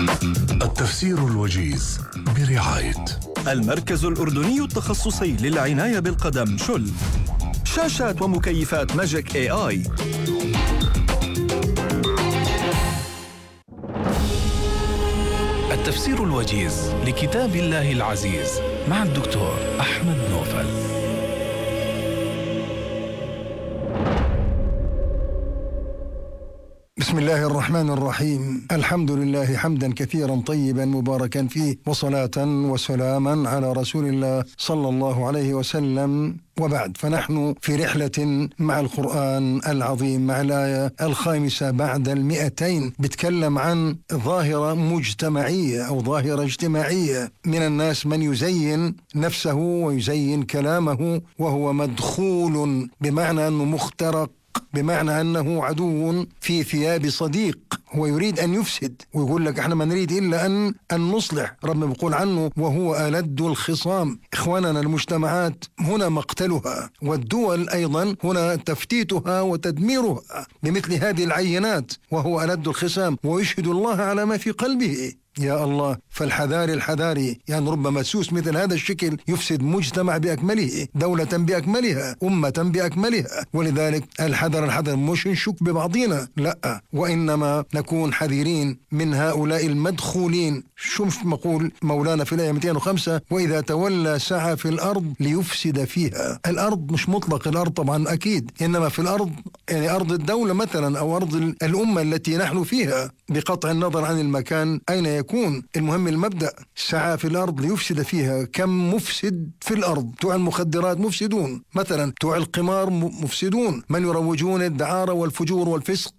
التفسير الوجيز برعاية المركز الأردني التخصصي للعناية بالقدم شل. شاشات ومكيفات ماجيك AI. التفسير الوجيز لكتاب الله العزيز مع الدكتور أحمد نوفل. بسم الله الرحمن الرحيم. الحمد لله حمدا كثيرا طيبا مباركا فيه، وصلاة وسلاما على رسول الله صلى الله عليه وسلم، وبعد. فنحن في رحلة مع القرآن العظيم مع الآية 5 بعد 200، بتكلم عن ظاهرة مجتمعية أو ظاهرة اجتماعية من الناس، من يزين نفسه ويزين كلامه وهو مدخول، بمعنى أنه مخترق، بمعنى أنه عدو في ثياب صديق. هو يريد أن يفسد ويقول لك احنا ما نريد إلا أن نصلح. ربنا بيقول عنه وهو ألد الخصام. إخواننا، المجتمعات هنا مقتلها، والدول أيضا هنا تفتيتها وتدميرها بمثل هذه العينات، وهو ألد الخصام ويشهد الله على ما في قلبه. يا الله، الحذاري، يعني ربما مسوس مثل هذا الشكل يفسد مجتمع بأكمله، دولة بأكملها، أمة بأكملها. ولذلك الحذر مش نشك ببعضنا، لا، وإنما نكون حذرين من هؤلاء المدخولين. شوف مقول مولانا في الآية 205: وإذا تولى سعى في الأرض ليفسد فيها. الأرض مش مطلق الأرض طبعا أكيد، إنما في الأرض يعني أرض الدولة مثلا، أو أرض الأمة التي نحن فيها، بقطع النظر عن المكان أين يكون. المهم المبدأ، سعى في الأرض ليفسد فيها. كم مفسد في الأرض؟ بتوع المخدرات مفسدون مثلا، بتوع القمار مفسدون، من يروجون الدعارة والفجور والفسق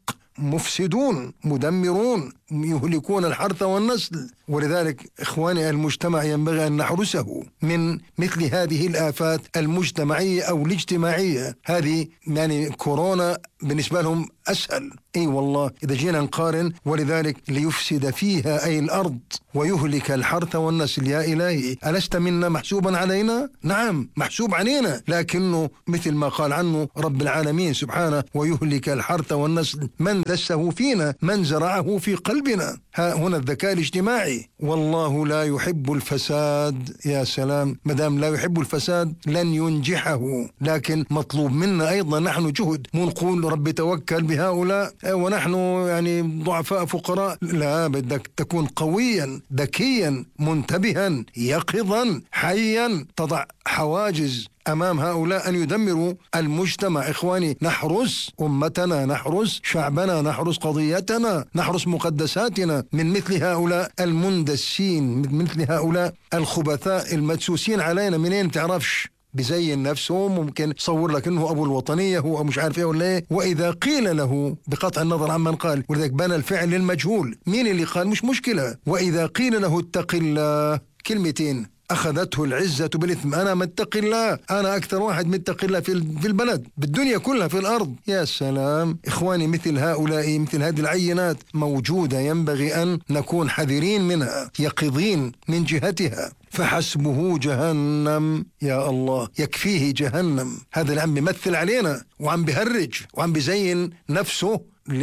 مفسدون مدمرون، يهلكون الحرث والنسل. ولذلك إخواني، المجتمع ينبغي أن نحرسه من مثل هذه الآفات المجتمعية أو الاجتماعية. هذه يعني كورونا بالنسبة لهم أسهل، أي والله إذا جينا نقارن. ولذلك ليفسد فيها أي الأرض ويهلك الحرث والنسل. يا إلهي، ألست منا محسوبا علينا؟ نعم محسوب علينا، لكنه مثل ما قال عنه رب العالمين سبحانه: ويهلك الحرث والنسل. من دسه فينا؟ من زرعه في قلبنا. ها هنا الذكاء الاجتماعي. والله لا يحب الفساد. يا سلام، مدام لا يحب الفساد لن ينجحه. لكن مطلوب منا أيضا نحن جهد، مو نقول رب توكل بهؤلاء ونحن يعني ضعفاء فقراء. لا، بدك تكون قويا ذكيا منتبها يقظا حيا، تضع حواجز أمام هؤلاء أن يدمروا المجتمع. إخواني، نحرس أمتنا، نحرس شعبنا، نحرس قضيتنا، نحرس مقدساتنا من مثل هؤلاء المندسين، من مثل هؤلاء الخبثاء المدسوسين علينا. منين تعرفش؟ بزين نفسه، ممكن صور لك انه ابو الوطنيه هو مش عارف ايه ولا ايه. واذا قيل له، بقطع النظر عمن قال، ولذلك بنى الفعل للمجهول، مين اللي قال مش مشكله. واذا قيل له اتق الله، كلمتين أخذته العزة بالإثم. أنا متقي الله، أنا أكثر واحد متقي الله في البلد، بالدنيا كلها، في الأرض. يا سلام إخواني، مثل هؤلاء، مثل هذه العينات موجودة، ينبغي أن نكون حذرين منها، يقظين من جهتها. فحسبه جهنم. يا الله، يكفيه جهنم. هذا اللي عم بيمثل علينا وعم بيهرج وعم بيزين نفسه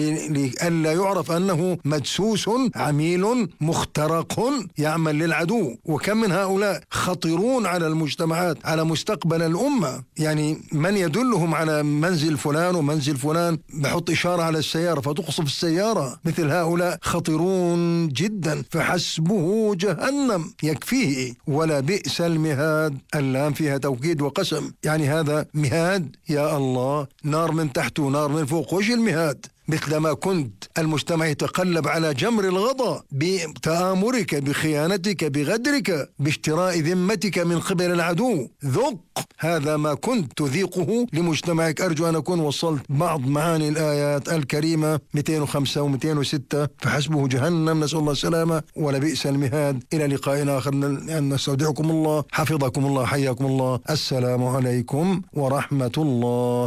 لألا يعرف أنه مدسوس عميل مخترق يعمل للعدو. وكم من هؤلاء خطرون على المجتمعات، على مستقبل الأمة. يعني من يدلهم على منزل فلان ومنزل فلان، بحط إشارة على السيارة فتقصف السيارة. مثل هؤلاء خطرون جدا. فحسبه جهنم، يكفيه ولا بئس المهاد. اللام فيها توكيد وقسم، يعني هذا مهاد. يا الله، نار من تحت ونار من فوق. وش المهاد؟ مثلما كنت المجتمع يتقلب على جمر الغضا بتآمرك، بخيانتك، بغدرك، باشتراء ذمتك من قبل العدو. ذق هذا ما كنت تذيقه لمجتمعك. أرجو أن أكون وصلت بعض معاني الآيات الكريمة 205 و206. فحسبه جهنم، نسأل الله السلامة، ولبئس المهاد. إلى لقاء آخر، نستودعكم الله، حفظكم الله، حياكم الله. السلام عليكم ورحمة الله.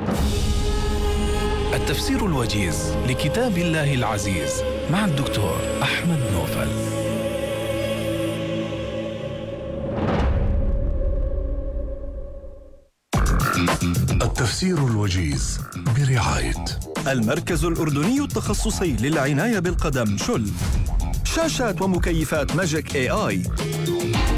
التفسير الوجيز لكتاب الله العزيز مع الدكتور أحمد نوفل. التفسير الوجيز برعاية المركز الأردني التخصصي للعناية بالقدم شل. شاشات ومكيفات ماجيك AI.